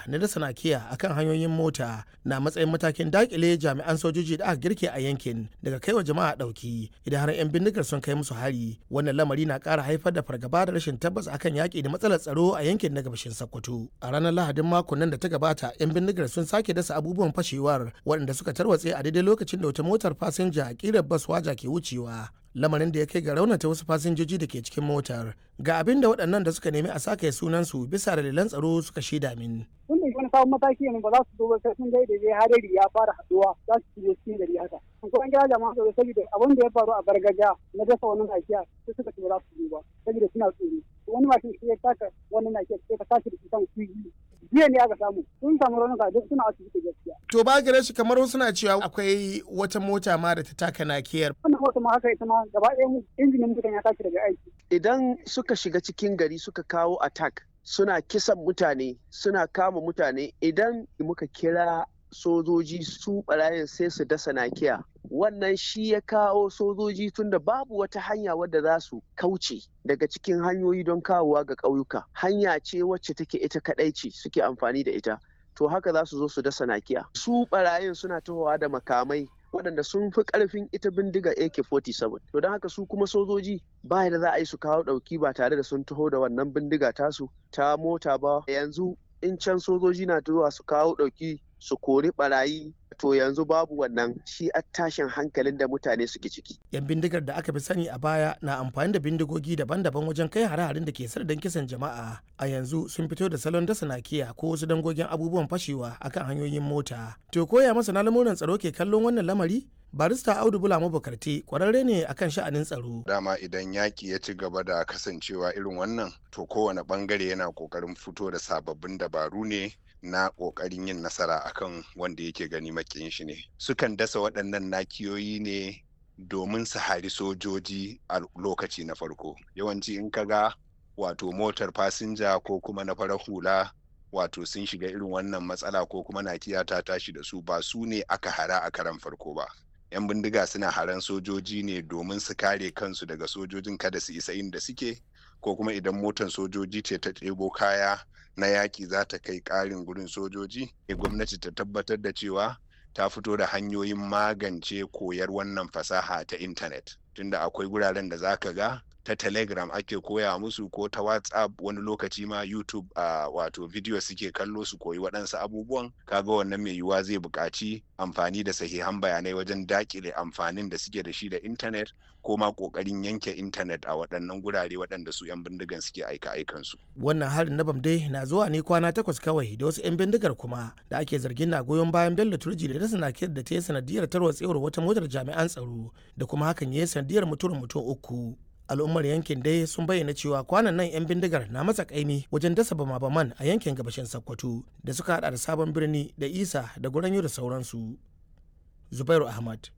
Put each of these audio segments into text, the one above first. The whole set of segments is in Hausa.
na dasa nakiya akan hanyoyin mota na matsayin matakin dakile jami'an sojoji da aka girke a yankin daga kaiwa jama'a dauki idan har 'yan bindigar sun kai musu hari. Wannan lamari na ƙara haifar da fargaba da rashin tabbas akan yaƙi da matsalar tsaro a yankin na gabashin Sokoto. A ranar Lahadin makon nan da ta gabata 'yan bindigar sun sake dasa abubuwan fashewar waɗanda suka tarwatse a daidai lokacin da wata motar fasinja ƙirar bas waja ke wucewa. Lamarin da ya kai ga raunata wasu fasinjoji da ke cikin motar. Ga abin da waɗannan da suka nemi a sake sunansu bisa dalilan tsaro suka shaida min. Tun da wani sabon mataki ne ba za su zo ba sai sun daidai hadari ya fara haduwa za su shigo cikin gari haka. Ko an kira jama'a tsaro saboda abin da ya faru a Bargaja na dasa wannan nakiya sai suka ce ba za su zo ba saboda suna tsoro. Wani mashin shi ya taka wannan nakiya sai ka tashi da kusan kuyi. Jiya ne aka samu sun samu raunuka duk suna asibiti gaskiya. To ba gare shi kamar wasu na cewa akwai wata mota ma da ta taka nakiyar. Wannan mota ma haka ita ma gaba ɗaya injinin mutan ya tashi daga aiki. Idan suka shiga cikin gari suka kawo attack suna kisan mutane suna kama mutane idan muka kira sojoji su barayin sai su dasa nakiya. Wannan shi ya kawo sojoji tunda babu wata hanya wadda za su kauce daga cikin hanyoyi don kawowa ga ƙauyuka. Hanya ce wacce take ita kaɗai ce suke amfani da ita. To haka za su zo su dasa nakiya. Su barayin suna tahowa da makamai waɗanda sun fi ƙarfin ita bindiga AK-47. To don haka su kuma sojoji ba da za a yi su kawo ɗauki ba tare da sun taho da wannan bindiga tasu ta mota ba. Yanzu in can sojoji na zuwa su kawo ɗauki su kori barayi to yanzu babu wannan shi a tashin hankalin da mutane suke ciki. Yan bindigar da aka fi sani a baya na amfani da bindigogi daban-daban wajen kai hare-haren da ke sardan kisan jama'a. A yanzu sun fito da salon dasa nakiya ko wasu dangogin abubuwan fashewa akan hanyoyin mota. To koya masana lamuran tsaro ke kallon wannan lamari? Barista Audu Bula Mabukarti kwararre ne akan sha'anin tsaro. Dama idan yaki ya ci gaba da kasancewa irin wannan to kowane bangare yana kokarin fito da sababbin dabaru ne na kokarin yin nasara akan wanda yake gani makiyin shi ne. Sukan dasa waɗannan nakiyoyi ne domin su hari sojoji a lokaci na farko. Yawanci in kaga wato motar fasinja ko kuma na farar hula wato sun shiga irin wannan matsala ko kuma nakiya ta tashi da su ba su ne aka hara a karan farko ba. 'Yan bindiga suna haran sojoji ne domin su kare kansu daga sojojin kada su isa inda suke ko kuma idan motar sojoji ce ta ɗebo kaya na yaƙi za ta kai ƙarin gurin sojoji gwamnati ta tabbatar da cewa ta fito da hanyoyin magance koyar wannan fasaha ta intanet tunda akwai wuraren da za ka ga ta telegram ake koya musu ko ta whatsapp wani lokaci ma youtube wato video suke kallo su koyi waɗansu abubuwan kaga wannan mai yiwuwa zai buƙaci amfani da sahihan bayanai wajen dakile amfanin da suke da shi da intanet ko ma ƙoƙarin yanke intanet a waɗannan gurare waɗanda su 'yan bindigan suke aikansu. Wannan harin na Bamdai na zuwa ne kwana 8 kawai da wasu 'yan bindigar kuma da ake zargin na goyon bayan Bello Turji da dasa nakiyar da ta yi sanadiyar tarwatsewar wata motar jami'an tsaro da kuma hakan ya yi sanadiyar mutum 3. Al'ummar yankin dai sun bayyana cewa kwanan nan 'yan bindigar na matsa kaimi wajen dasa bama-baman a yankin gabashin Sokoto da suka hada da Sabon Birni da Isa da Goranyo da sauransu. Zubairu Ahmad,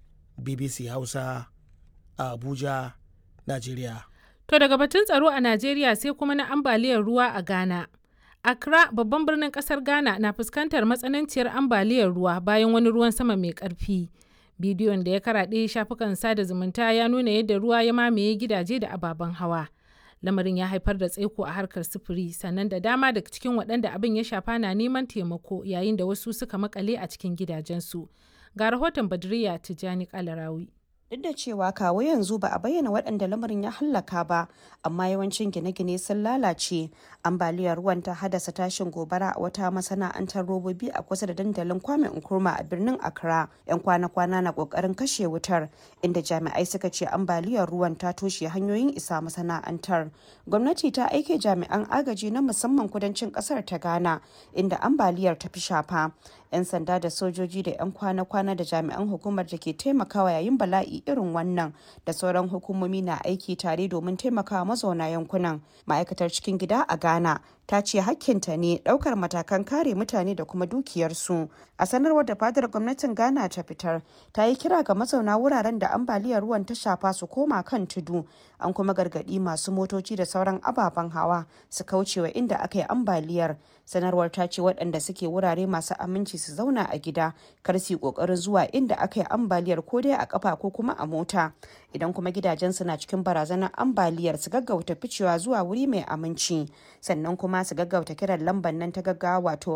BBC Hausa, a Abuja, Najeriya. To daga batun tsaro a Najeriya sai kuma na ambaliyar ruwa a Ghana. Accra, babban birnin kasar Ghana, na fuskantar matsananciyar ambaliyar ruwa bayan wani ruwan sama mai ƙarfi. Bidiyon da ya karaɗe shafukan sada zumunta ya nuna yadda ruwa ya mamaye gidaje da ababen hawa. Lamarin ya haifar da tsaiko a harkar sufuri sannan da dama daga cikin waɗanda abin ya shafa na neman taimako yayin da wasu suka makale a cikin gidajensu. Ga rahoton Badriya Tijjani Kalarawi. Duk da cewa kawo yanzu ba a bayyana waɗanda lamarin ya hallaka ba, amma yawancin gine-gine sun lalace. Ambaliyar ruwan ta haddasa tashin gobara a wata masana'antar robobi a kusa da dandalin Kwame Nkrumah a birnin Accra. 'Yan kwana-kwana na ƙoƙarin kashe wutar, inda jami'ai suka ce ambaliyar ruwan ta toshe hanyoyin isa masana'antar. Gwamnati ta aike jami'an agaji na musamman kudancin ƙasar ta Ghana, inda ambaliyar ta fi shafa. 'Yan sanda da sojoji da 'yan kwana-kwana da jami'an hukumar da ke taimakawa yayin bala'i irin wannan da sauran hukumomi na aiki tare domin taimakawa mazauna yankunan. Ma'aikatar cikin gida a Ghana ta ce hakkinta ne daukar matakan kare mutane da kuma dukiyarsu. A sanarwar da fadar gwamnatin Ghana ta fitar, ta yi kira ga mazauna wuraren da ambaliyar ruwan ta shafa su koma kan tudu. An kuma gargadi masu motoci da sauran ababen hawa su kaucewa inda aka yi ambaliyar. Sanarwar ta ce waɗanda suke wurare masu aminci su zauna a gida, kar su yi ƙoƙarin zuwa inda aka yi ambaliyar ko dai a ƙafa ko kuma a mota. Idan kuma gidajensu na cikin barazanar ambaliyar su gaggauta ficewa zuwa wuri mai aminci. Sannan kuma su gaggauta kiran lambar nan ta gaggawa wato